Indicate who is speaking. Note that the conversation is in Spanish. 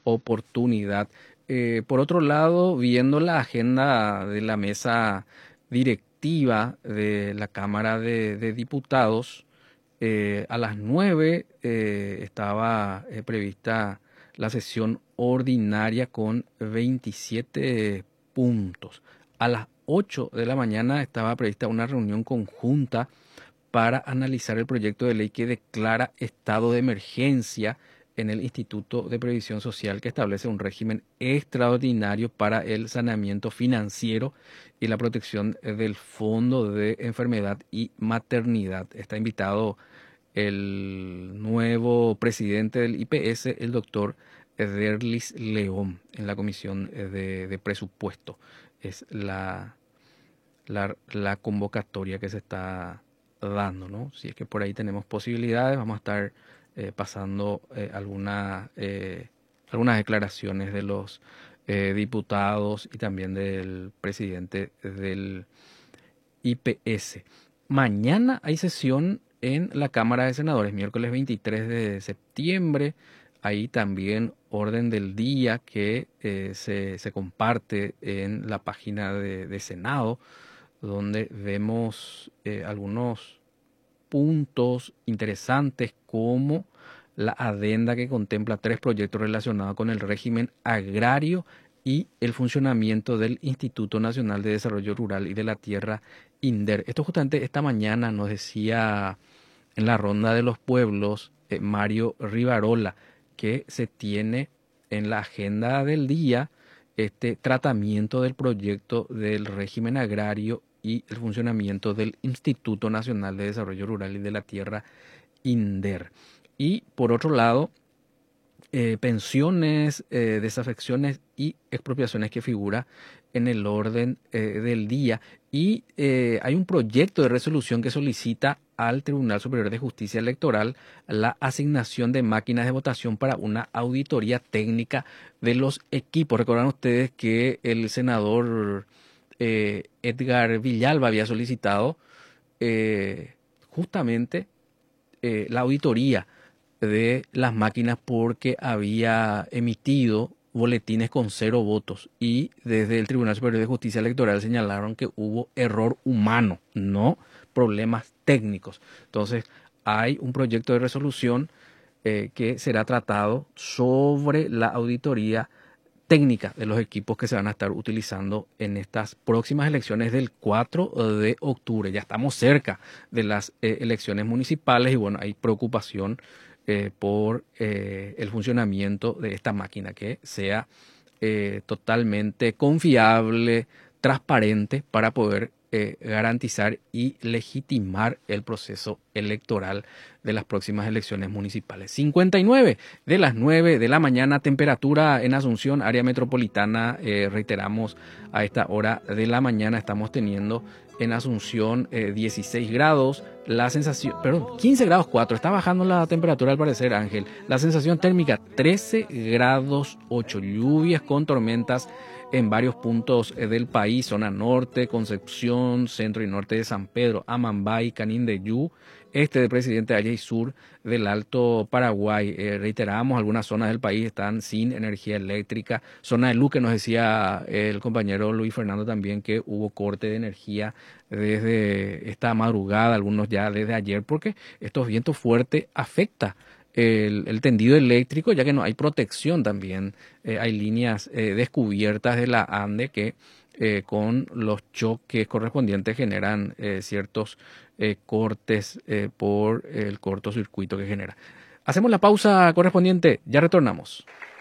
Speaker 1: oportunidad. Por otro lado, viendo la agenda de la mesa directiva de la Cámara de Diputados, a las 9 estaba prevista la sesión ordinaria con 27 puntos. A las 8 de la mañana estaba prevista una reunión conjunta para analizar el proyecto de ley que declara estado de emergencia en el Instituto de Previsión Social, que establece un régimen extraordinario para el saneamiento financiero y la protección del Fondo de Enfermedad y Maternidad. Está invitado el nuevo presidente del IPS, el doctor Ederlis León, en la Comisión de Presupuesto. Es la convocatoria que se está dando, ¿no? Si es que por ahí tenemos posibilidades, vamos a estar pasando algunas declaraciones de los diputados y también del presidente del IPS. Mañana hay sesión en la Cámara de Senadores, miércoles 23 de septiembre. Ahí también orden del día que se comparte en la página de Senado, donde vemos algunos puntos interesantes como la adenda que contempla 3 proyectos relacionados con el régimen agrario y el funcionamiento del Instituto Nacional de Desarrollo Rural y de la Tierra, INDER. Esto justamente esta mañana nos decía en la Ronda de los Pueblos Mario Rivarola, que se tiene en la agenda del día este tratamiento del proyecto del régimen agrario y el funcionamiento del Instituto Nacional de Desarrollo Rural y de la Tierra, INDER. Y por otro lado, pensiones, desafecciones y expropiaciones que figura en el orden del día. Y hay un proyecto de resolución que solicita al Tribunal Superior de Justicia Electoral la asignación de máquinas de votación para una auditoría técnica de los equipos. Recordarán ustedes que el senador Edgar Villalba había solicitado justamente la auditoría de las máquinas porque había emitido boletines con 0 votos y desde el Tribunal Superior de Justicia Electoral señalaron que hubo error humano, no problemas técnicos. Entonces hay un proyecto de resolución que será tratado sobre la auditoría técnica de los equipos que se van a estar utilizando en estas próximas elecciones del 4 de octubre. Ya estamos cerca de las elecciones municipales y bueno, hay preocupación por el funcionamiento de esta máquina, que sea totalmente confiable, transparente, para poder garantizar y legitimar el proceso electoral de las próximas elecciones municipales. 59 de las 9 de la mañana, temperatura en Asunción, área metropolitana, reiteramos, a esta hora de la mañana estamos teniendo en Asunción 16 grados, la sensación, perdón, 15 grados 4, está bajando la temperatura al parecer, Ángel. La sensación térmica 13 grados 8, lluvias con tormentas en varios puntos del país, zona norte, Concepción, centro y norte de San Pedro, Amambay, Canindeyú, este de Presidente Valle y sur del Alto Paraguay. Reiteramos, algunas zonas del país están sin energía eléctrica. Zona de Luque, nos decía el compañero Luis Fernando también que hubo corte de energía desde esta madrugada, algunos ya desde ayer, porque estos vientos fuertes afectan el tendido eléctrico, ya que no hay protección también. Hay líneas descubiertas de la ANDE que con los choques correspondientes generan ciertos cortes por el cortocircuito que genera. Hacemos la pausa correspondiente, ya retornamos.